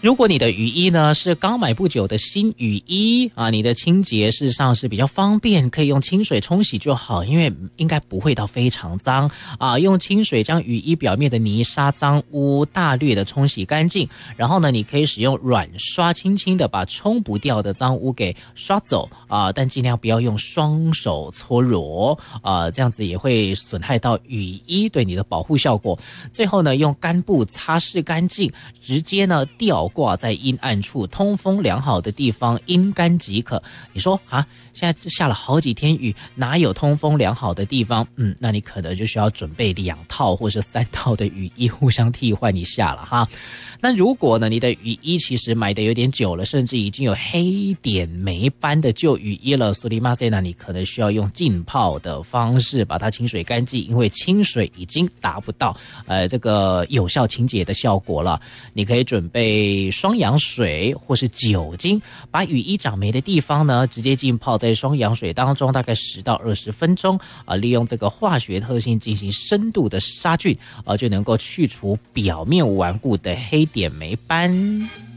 如果你的雨衣呢是刚买不久的新雨衣啊，你的清洁事实上是比较方便，可以用清水冲洗就好，因为应该不会到非常脏啊。用清水将雨衣表面的泥沙脏污大略的冲洗干净，然后呢，你可以使用软刷轻轻的把冲不掉的脏污给刷走啊，但尽量不要用双手搓揉啊，这样子也会损害到雨衣对你的保护效果。最后呢，用干布擦拭干净，直接呢吊挂在阴暗处通风良好的地方，阴干即可。你说啊，现在下了好几天雨，哪有通风良好的地方？那你可能就需要准备2套或是3套的雨衣互相替换一下了哈。那如果呢，你的雨衣其实买的有点久了，甚至已经有黑点霉斑的旧雨衣了，苏里马塞，那你可能需要用浸泡的方式把它清水干净，因为清水已经达不到这个有效清洁的效果了。你可以准备双氧水或是酒精，把雨衣长霉的地方呢直接浸泡在双氧水当中，大概10到20分钟利用这个化学特性进行深度的杀菌就能够去除表面顽固的黑点霉斑。